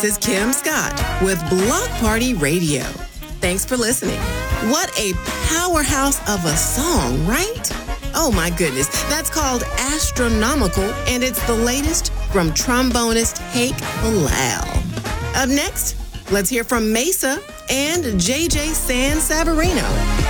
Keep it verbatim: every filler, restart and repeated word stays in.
This is Kim Scott with Block Party Radio. Thanks for listening. What a powerhouse of a song, right? Oh my goodness, that's called Astronomical, and it's the latest from trombonist Hake Bilal. Up next, let's hear from Mesa and J J San Savarino.